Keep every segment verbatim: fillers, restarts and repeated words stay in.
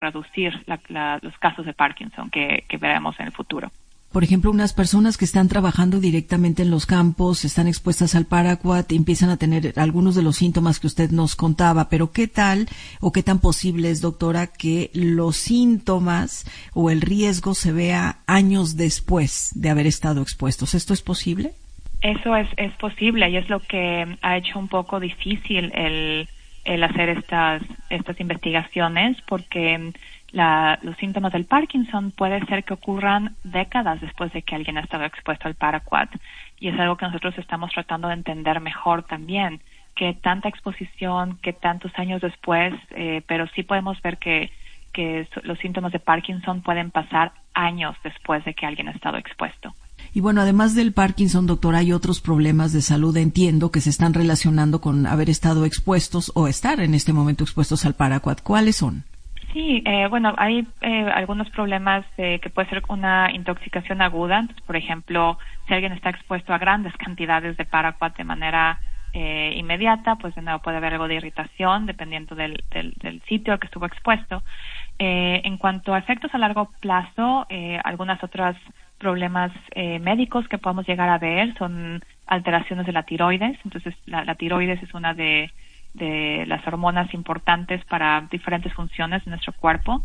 reducir la, la, los casos de Parkinson que, que veremos en el futuro. Por ejemplo, unas personas que están trabajando directamente en los campos, están expuestas al paraquat, empiezan a tener algunos de los síntomas que usted nos contaba, pero ¿qué tal o qué tan posible es, doctora, que los síntomas o el riesgo se vea años después de haber estado expuestos? ¿Esto es posible? Eso es, es posible y es lo que ha hecho un poco difícil el, el hacer estas, estas investigaciones, porque La, los síntomas del Parkinson puede ser que ocurran décadas después de que alguien ha estado expuesto al paraquat, y es algo que nosotros estamos tratando de entender mejor también, que tanta exposición, que tantos años después, eh, pero sí podemos ver que, que los síntomas de Parkinson pueden pasar años después de que alguien ha estado expuesto. Y bueno, además del Parkinson, doctor, hay otros problemas de salud, entiendo, que se están relacionando con haber estado expuestos o estar en este momento expuestos al paraquat. ¿Cuáles son? Sí, eh, bueno, hay eh, algunos problemas eh, que puede ser una intoxicación aguda. Entonces, por ejemplo, si alguien está expuesto a grandes cantidades de paraquat de manera eh, inmediata, pues de nuevo puede haber algo de irritación dependiendo del, del, del sitio al que estuvo expuesto. Eh, en cuanto a efectos a largo plazo, eh, algunos otros problemas eh, médicos que podemos llegar a ver son alteraciones de la tiroides. Entonces, la, la tiroides es una de de las hormonas importantes para diferentes funciones de nuestro cuerpo,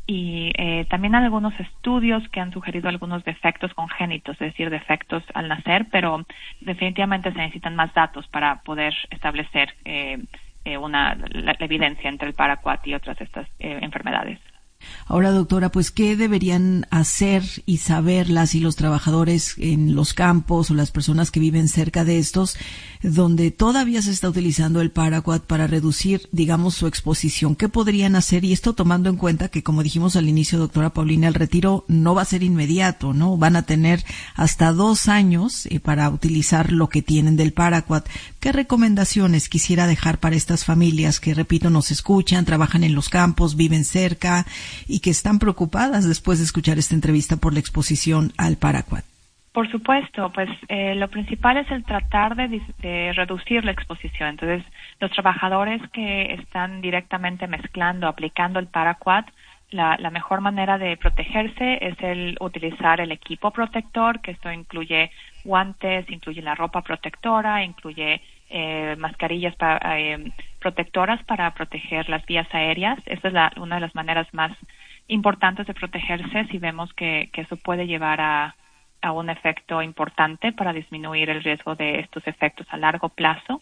y eh, también hay algunos estudios que han sugerido algunos defectos congénitos, es decir, defectos al nacer, pero definitivamente se necesitan más datos para poder establecer eh, eh, una la, la evidencia entre el paraquat y otras de estas eh, enfermedades. Ahora, doctora, pues, ¿qué deberían hacer y saber las y los trabajadores en los campos o las personas que viven cerca de estos, donde todavía se está utilizando el paraquat para reducir, digamos, su exposición? ¿Qué podrían hacer? Y esto tomando en cuenta que, como dijimos al inicio, doctora Paulina, el retiro no va a ser inmediato, ¿no? Van a tener hasta dos años eh, para utilizar lo que tienen del paraquat. ¿Qué recomendaciones quisiera dejar para estas familias que, repito, nos escuchan, trabajan en los campos, viven cerca y que están preocupadas después de escuchar esta entrevista por la exposición al paraquat? Por supuesto, pues eh, lo principal es el tratar de, de reducir la exposición. Entonces, los trabajadores que están directamente mezclando, aplicando el paraquat, la, la mejor manera de protegerse es el utilizar el equipo protector, que esto incluye guantes, incluye la ropa protectora, incluye eh, mascarillas para, eh, protectoras para proteger las vías aéreas. Esta es la, una de las maneras más importantes de protegerse si vemos que, que eso puede llevar a, a un efecto importante para disminuir el riesgo de estos efectos a largo plazo.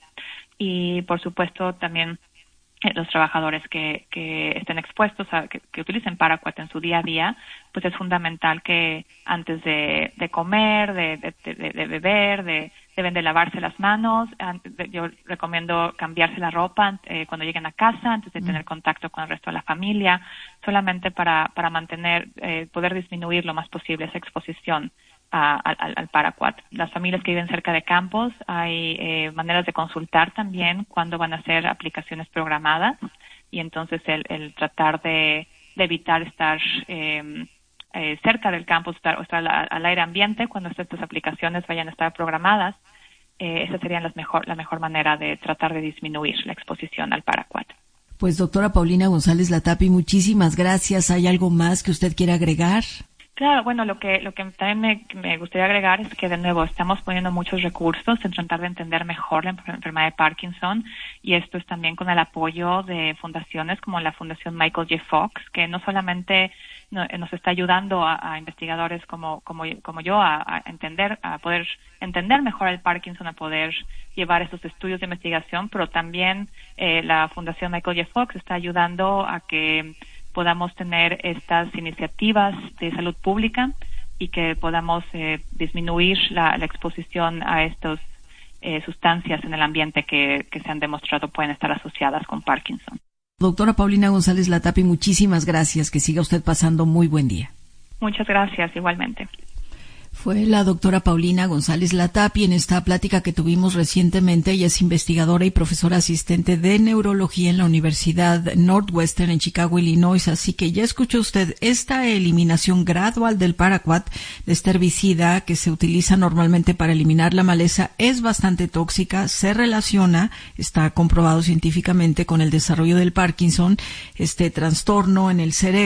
Y, por supuesto, también los trabajadores que, que estén expuestos a que, que utilicen paraquat en su día a día, pues es fundamental que antes de, de comer, de, de, de, de beber, de, deben de lavarse las manos. Yo recomiendo cambiarse la ropa eh, cuando lleguen a casa, antes de tener contacto con el resto de la familia, solamente para, para mantener, eh, poder disminuir lo más posible esa exposición a, al, al paraquat. Las familias que viven cerca de campos, hay eh, maneras de consultar también cuándo van a hacer aplicaciones programadas, y entonces el, el tratar de, de evitar estar eh, eh, cerca del campus estar, o estar al, al aire ambiente cuando estas aplicaciones vayan a estar programadas. Eh, esa sería las mejor, la mejor manera de tratar de disminuir la exposición al paraquat. Pues, doctora Paulina González Latapy, muchísimas gracias. ¿Hay algo más que usted quiera agregar? Claro, bueno, lo que lo que también me, me gustaría agregar es que, de nuevo, estamos poniendo muchos recursos en tratar de entender mejor la enfermedad de Parkinson, y esto es también con el apoyo de fundaciones como la Fundación Michael J. Fox, que no solamente no, nos está ayudando a, a investigadores como como como yo a, a entender, a poder entender mejor el Parkinson, a poder llevar estos estudios de investigación, pero también eh, la Fundación Michael J. Fox está ayudando a que podamos tener estas iniciativas de salud pública y que podamos eh, disminuir la, la exposición a estas eh, sustancias en el ambiente que, que se han demostrado pueden estar asociadas con Parkinson. Doctora Paulina González Latapy, muchísimas gracias. Que siga usted pasando muy buen día. Muchas gracias, igualmente. Fue la doctora Paulina González Latapy en esta plática que tuvimos recientemente. Ella es investigadora y profesora asistente de neurología en la Universidad Northwestern en Chicago, Illinois. Así que ya escuchó usted esta eliminación gradual del paraquat, de este herbicida que se utiliza normalmente para eliminar la maleza. Es bastante tóxica, se relaciona, está comprobado científicamente con el desarrollo del Parkinson, este trastorno en el cerebro.